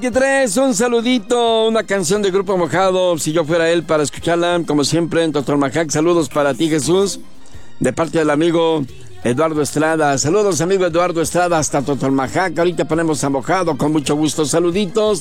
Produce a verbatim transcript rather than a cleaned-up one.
¿Qué traes? Un saludito, una canción de Grupo Mojado, si yo fuera él, para escucharla, como siempre, en Totonacac. Saludos para ti, Jesús, de parte del amigo Eduardo Estrada. Saludos, amigo Eduardo Estrada, hasta Totonacac. Ahorita ponemos a Mojado con mucho gusto. Saluditos.